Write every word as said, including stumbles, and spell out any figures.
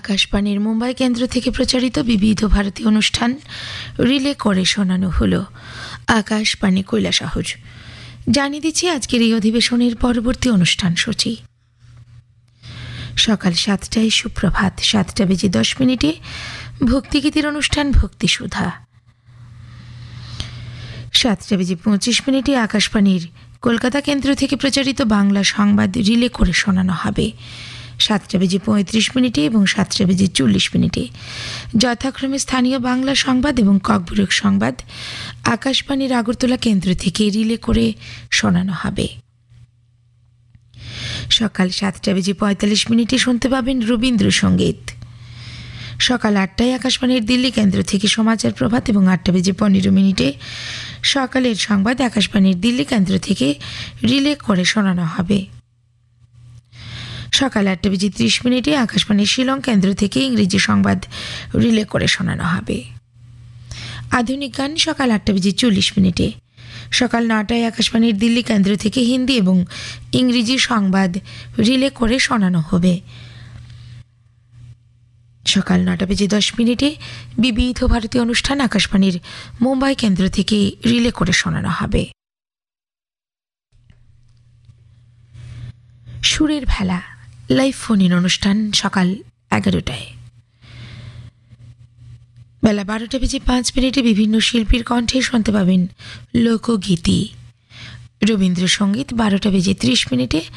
আকাশবাণীর মুম্বাই কেন্দ্র থেকে প্রচারিত বিবিধ ভারতীয় অনুষ্ঠান রিলে করে শোনানো হলো আকাশবাণী কৈলাসহর। জানিয়ে দিচ্ছি আজকের এই অধিবেশনের পরবর্তী অনুষ্ঠান সূচি। সকাল সাতটায় সুপ্রভাত, সাতটা বেজে দশ মিনিটে ভক্তিগীতির অনুষ্ঠান ভক্তি সুধা। সাতটা বেজে পঁচিশ মিনিটে আকাশবাণীর কলকাতা কেন্দ্র থেকে প্রচারিত বাংলা সংবাদ রিলে করে শোনানো হবে সাতটা বেজে পঁয়ত্রিশ মিনিটে এবং সাতটা বেজে চল্লিশ মিনিটে যথাক্রমে স্থানীয় বাংলা সংবাদ এবং ককবরক সংবাদ আকাশবাণীর আগরতলা কেন্দ্র থেকে রিলে করে শোনানো হবে। সকাল সাতটা বেজে পঁয়তাল্লিশ মিনিটে শুনতে পাবেন রবীন্দ্রসঙ্গীত। সকাল আটটায় আকাশবাণীর দিল্লি কেন্দ্র থেকে সমাচার প্রভাত এবং আটটা বেজে পনেরো মিনিটে সকালের সংবাদ আকাশবাণীর দিল্লি কেন্দ্র থেকে রিলে করে শোনানো হবে। সকাল আটটা বেজে ত্রিশ মিনিটে আকাশবাণীর শিলং কেন্দ্র থেকে ইংরেজি সংবাদ রিলে করে শোনানো হবে। আধুনিক গান সকাল আটটা বেজে চল্লিশ মিনিটে। সকাল নটায় আকাশবাণীর দিল্লি কেন্দ্র থেকে হিন্দি এবং ইংরেজি সংবাদ রিলে করে শোনানো হবে। সকাল নটা বেজে দশ মিনিটে বিবিধ ভারতীয় অনুষ্ঠান আকাশবাণীর মুম্বাই কেন্দ্র থেকে রিলে করে শোনানো হবে। সুরের ভেলা লাইভ ফোন ইন অনুষ্ঠান সকাল এগারোটায়। বেলা বারোটা বেজে পাঁচ মিনিটে বিভিন্ন শিল্পীর কণ্ঠে শুনতে পাবেন লোকগীতি। রবীন্দ্রসঙ্গীত বারোটা বেজে ত্রিশ মিনিটে